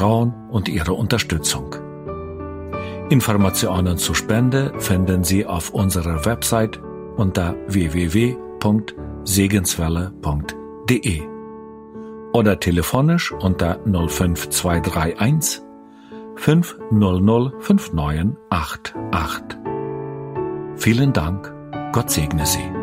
Vertrauen und Ihre Unterstützung. Informationen zur Spende finden Sie auf unserer Website unter www.segenswelle.de oder telefonisch unter 05231 500 5988. Vielen Dank, Gott segne Sie.